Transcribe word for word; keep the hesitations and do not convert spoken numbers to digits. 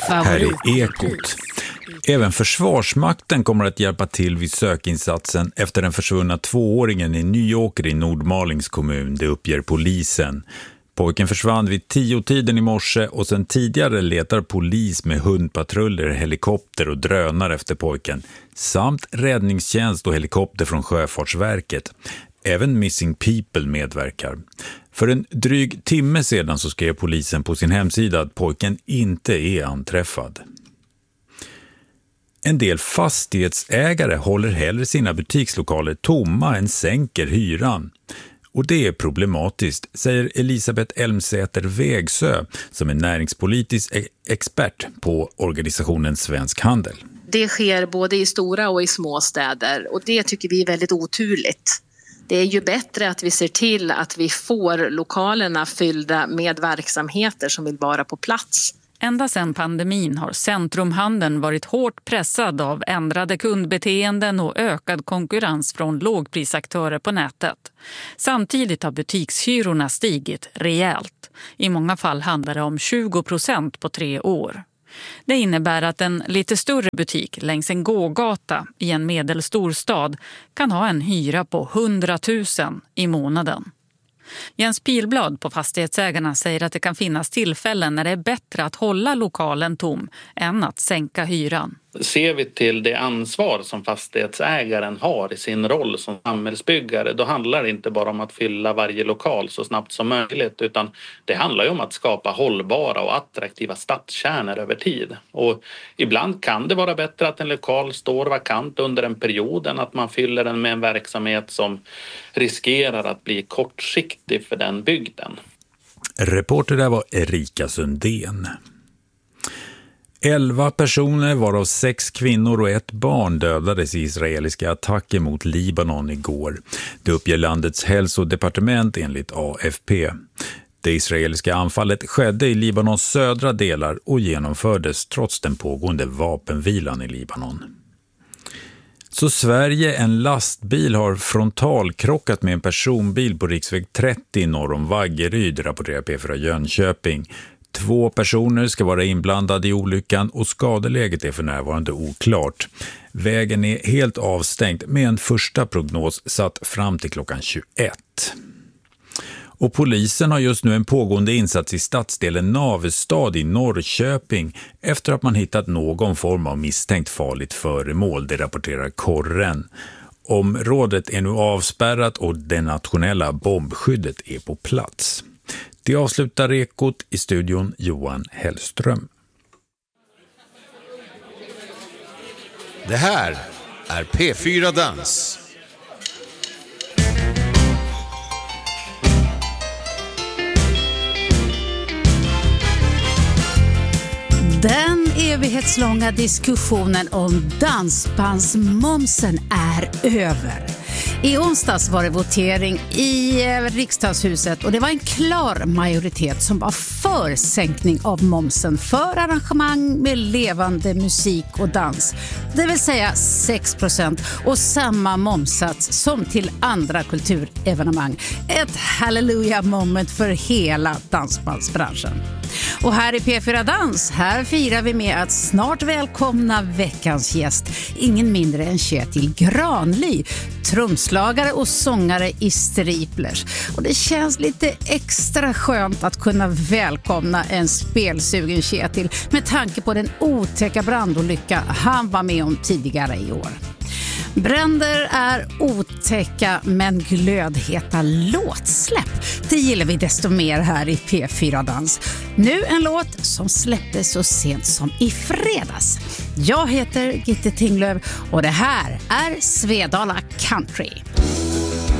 Här är Ekot. Även Försvarsmakten kommer att hjälpa till vid sökinsatsen efter den försvunna tvååringen i Nyåker i Nordmalings kommun, det uppger polisen. Pojken försvann vid tio-tiden i morse och sedan tidigare letar polis med hundpatruller, helikopter och drönare efter pojken samt räddningstjänst och helikopter från Sjöfartsverket. Även Missing People medverkar. För en dryg timme sedan så skrev polisen på sin hemsida att pojken inte är anträffad. En del fastighetsägare håller hellre sina butikslokaler tomma än sänker hyran. Och det är problematiskt, säger Elisabeth Elmsäter Vägsö som är näringspolitisk expert på organisationen Svensk Handel. Det sker både i stora och i små städer och det tycker vi är väldigt oturligt. Det är ju bättre att vi ser till att vi får lokalerna fyllda med verksamheter som vill vara på plats. Ända sedan pandemin har centrumhandeln varit hårt pressad av ändrade kundbeteenden och ökad konkurrens från lågprisaktörer på nätet. Samtidigt har butikshyrorna stigit rejält. I många fall handlar det om tjugo procent på tre år. Det innebär att en lite större butik längs en gågata i en medelstor stad kan ha en hyra på hundratusen i månaden. Jens Pilblad på Fastighetsägarna säger att det kan finnas tillfällen när det är bättre att hålla lokalen tom än att sänka hyran. Ser vi till det ansvar som fastighetsägaren har i sin roll som samhällsbyggare, då handlar det inte bara om att fylla varje lokal så snabbt som möjligt, utan det handlar ju om att skapa hållbara och attraktiva stadskärnor över tid. Och ibland kan det vara bättre att en lokal står vakant under en period än att man fyller den med en verksamhet som riskerar att bli kortsiktig för den bygden. Reporter där var Erika Sundén. Elva personer varav sex kvinnor och ett barn dödades i israeliska attacker mot Libanon igår. Det uppger landets hälsodepartement enligt A F P. Det israeliska anfallet skedde i Libanons södra delar och genomfördes trots den pågående vapenvilan i Libanon. Så Sverige, en lastbil har frontalkrockat med en personbil på riksväg trettio norr om Vaggeryd, rapporterar P fyra Jönköping. Två personer ska vara inblandade i olyckan och skadeläget är för närvarande oklart. Vägen är helt avstängd med en första prognos satt fram till klockan tjugoett. Och polisen har just nu en pågående insats i stadsdelen Navestad i Norrköping efter att man hittat någon form av misstänkt farligt föremål, det rapporterar Korren. Området är nu avspärrat och det nationella bombskyddet är på plats. Det avslutar Ekot, i studion Johan Hellström. Det här är P fyra Dans. Den evighetslånga diskussionen om dansbandsmomsen är över. I onsdags var det votering i riksdagshuset och det var en klar majoritet som var för sänkning av momsen för arrangemang med levande musik och dans. Det vill säga sex procent och samma momsats som till andra kulturevenemang. Ett hallelujah moment för hela dansbandsbranschen. Och här i P fyra Dans, här firar vi med att snart välkomna veckans gäst. Ingen mindre än Kjetil Granli, trumslagare och sångare i Striplers. Och det känns lite extra skönt att kunna välkomna en spelsugen Kjetil med tanke på den otäcka brandolycka han var med om tidigare i år. Bränder är otäcka men glödheta låtsläpp. Det gillar vi desto mer här i P fyra Dans. Nu en låt som släpptes så sent som i fredags. Jag heter Gitte Tinglöf och det här är Svedala Country.